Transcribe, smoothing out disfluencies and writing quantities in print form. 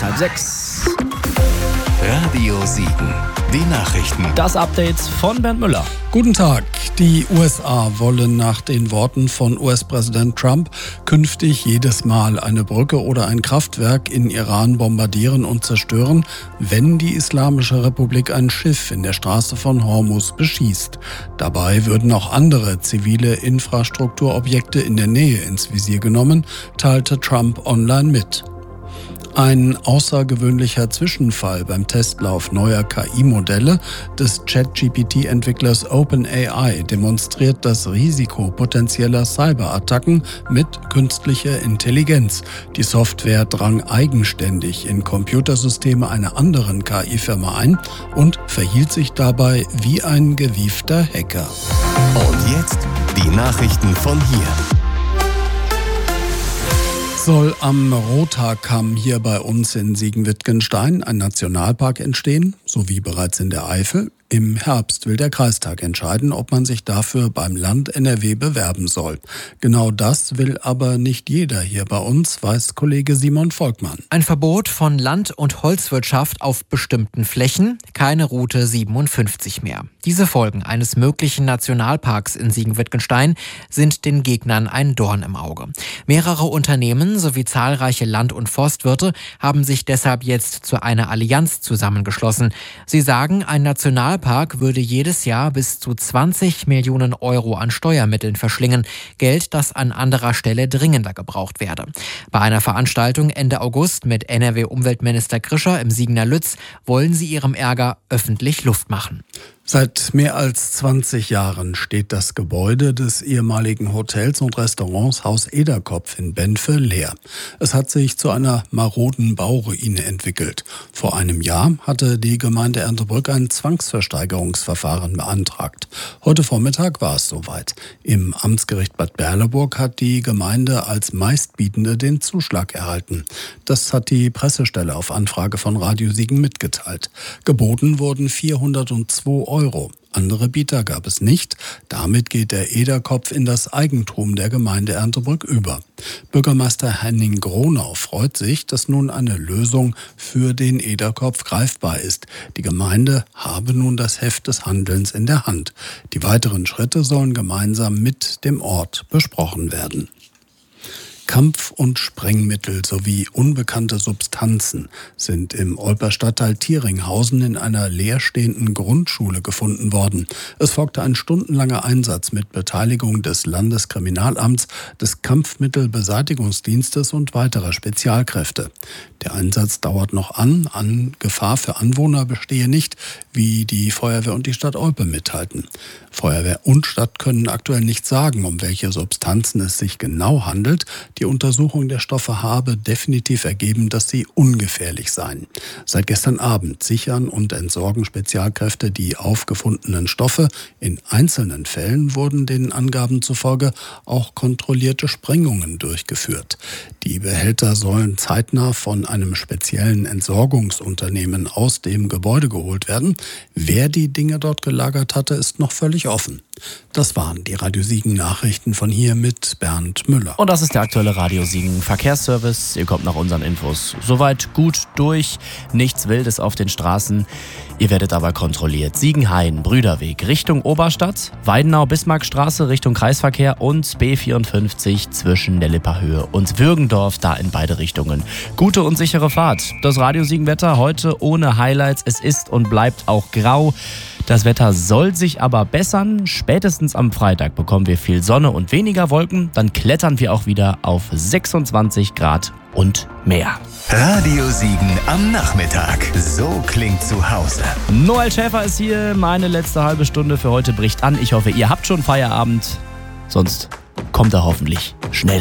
bis 5:30. Radio Siegen, die Nachrichten. Das Update von Bernd Müller. Guten Tag. Die USA wollen nach den Worten von US-Präsident Trump künftig jedes Mal eine Brücke oder ein Kraftwerk in Iran bombardieren und zerstören, wenn die Islamische Republik ein Schiff in der Straße von Hormuz beschießt. Dabei würden auch andere zivile Infrastrukturobjekte in der Nähe ins Visier genommen, teilte Trump online mit. Ein außergewöhnlicher Zwischenfall beim Testlauf neuer KI-Modelle des ChatGPT-Entwicklers OpenAI demonstriert das Risiko potenzieller Cyberattacken mit künstlicher Intelligenz. Die Software drang eigenständig in Computersysteme einer anderen KI-Firma ein und verhielt sich dabei wie ein gewiefter Hacker. Und jetzt die Nachrichten von hier. Soll am Rothaarkamm hier bei uns in Siegen-Wittgenstein ein Nationalpark entstehen, so wie bereits in der Eifel? Im Herbst will der Kreistag entscheiden, ob man sich dafür beim Land NRW bewerben soll. Genau das will aber nicht jeder hier bei uns, weiß Kollege Simon Volkmann. Ein Verbot von Land- und Holzwirtschaft auf bestimmten Flächen, keine Route 57 mehr. Diese Folgen eines möglichen Nationalparks in Siegen-Wittgenstein sind den Gegnern ein Dorn im Auge. Mehrere Unternehmen sowie zahlreiche Land- und Forstwirte haben sich deshalb jetzt zu einer Allianz zusammengeschlossen. Sie sagen, ein Nationalpark würde jedes Jahr bis zu 20 Millionen Euro an Steuermitteln verschlingen. Geld, das an anderer Stelle dringender gebraucht werde. Bei einer Veranstaltung Ende August mit NRW-Umweltminister Krischer im Siegener Lütz wollen sie ihrem Ärger öffentlich Luft machen. Seit mehr als 20 Jahren steht das Gebäude des ehemaligen Hotels und Restaurants Haus Ederkopf in Benfe leer. Es hat sich zu einer maroden Bauruine entwickelt. Vor einem Jahr hatte die Gemeinde Erndtebrück ein Zwangsversteigerungsverfahren beantragt. Heute Vormittag war es soweit. Im Amtsgericht Bad Berleburg hat die Gemeinde als Meistbietende den Zuschlag erhalten. Das hat die Pressestelle auf Anfrage von Radio Siegen mitgeteilt. Geboten wurden 402 Euro. Andere Bieter gab es nicht. Damit geht der Ederkopf in das Eigentum der Gemeinde Erndtebrück über. Bürgermeister Henning Gronau freut sich, dass nun eine Lösung für den Ederkopf greifbar ist. Die Gemeinde habe nun das Heft des Handelns in der Hand. Die weiteren Schritte sollen gemeinsam mit dem Ort besprochen werden. Kampf- und Sprengmittel sowie unbekannte Substanzen sind im Olper Stadtteil Thieringhausen in einer leerstehenden Grundschule gefunden worden. Es folgte ein stundenlanger Einsatz mit Beteiligung des Landeskriminalamts, des Kampfmittelbeseitigungsdienstes und weiterer Spezialkräfte. Der Einsatz dauert noch an. Gefahr für Anwohner bestehe nicht, wie die Feuerwehr und die Stadt Olpe mitteilten. Feuerwehr und Stadt können aktuell nicht sagen, um welche Substanzen es sich genau handelt. Die Untersuchung der Stoffe habe definitiv ergeben, dass sie ungefährlich seien. Seit gestern Abend sichern und entsorgen Spezialkräfte die aufgefundenen Stoffe. In einzelnen Fällen wurden den Angaben zufolge auch kontrollierte Sprengungen durchgeführt. Die Behälter sollen zeitnah von einem speziellen Entsorgungsunternehmen aus dem Gebäude geholt werden. Wer die Dinge dort gelagert hatte, ist noch völlig offen. Das waren die Radio Siegen Nachrichten von hier mit Bernd Müller. Und das ist der aktuelle Radio Siegen Verkehrsservice. Ihr kommt nach unseren Infos soweit gut durch. Nichts Wildes auf den Straßen. Ihr werdet aber kontrolliert. Siegenhain, Brüderweg Richtung Oberstadt, Weidenau-Bismarckstraße Richtung Kreisverkehr und B54 zwischen der Lipperhöhe und Würgendorf, da in beide Richtungen. Gute und sichere Fahrt. Das Radio Siegen Wetter heute ohne Highlights. Es ist und bleibt auch grau. Das Wetter soll sich aber bessern. Spätestens am Freitag bekommen wir viel Sonne und weniger Wolken. Dann klettern wir auch wieder auf 26 Grad und mehr. Radio Siegen am Nachmittag. So klingt zu Hause. Noel Schäfer ist hier. Meine letzte halbe Stunde für heute bricht an. Ich hoffe, ihr habt schon Feierabend. Sonst kommt er hoffentlich schnell.